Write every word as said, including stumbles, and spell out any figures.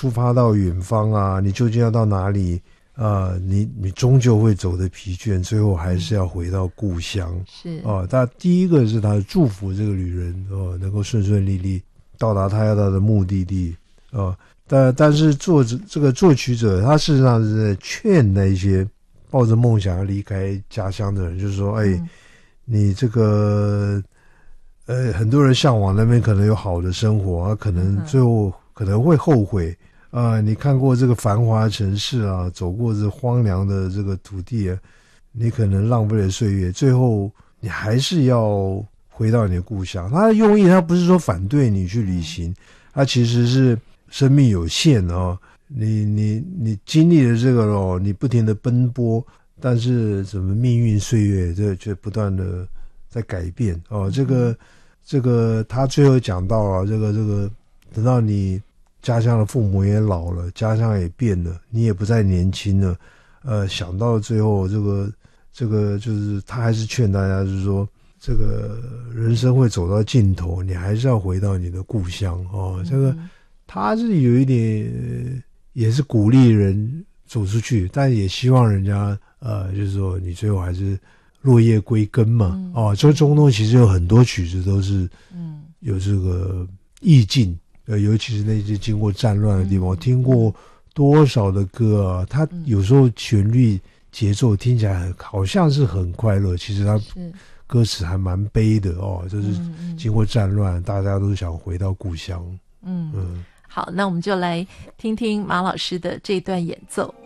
出发到远方啊，你究竟要到哪里啊、呃？你你终究会走得疲倦，最后还是要回到故乡。 是啊，他第一个是他祝福这个旅人哦，能够顺顺利利到达他要到的目的地啊。但但是作者这个作曲者，他事实上是在劝那些抱着梦想要离开家乡的人，就是说，哎， 嗯、 你这个呃，很多人向往那边可能有好的生活，啊，可能最后可能会后悔。啊、呃，你看过这个繁华城市啊，走过这荒凉的这个土地啊，你可能浪费了岁月，最后你还是要回到你的故乡。他的用意，他不是说反对你去旅行，他其实是生命有限哦，你你你经历了这个哦，你不停的奔波，但是什么命运岁月这就不断的在改变哦。这个这个他最后讲到了这个这个，等到你家乡的父母也老了，家乡也变了，你也不再年轻了，呃，想到最后这个这个就是他还是劝大家，就是说这个人生会走到尽头，你还是要回到你的故乡哦。这个他是有一点也是鼓励人走出去，但也希望人家呃，就是说你最后还是落叶归根嘛。嗯、哦，这中东其实有很多曲子都是嗯有这个意境。呃，尤其是那些经过战乱的地方，我、嗯、听过多少的歌啊，它有时候旋律节奏听起来很好像是很快乐，其实它歌词还蛮悲的哦，就是经过战乱，大家都想回到故乡。 嗯嗯，好，那我们就来听听马老师的这段演奏。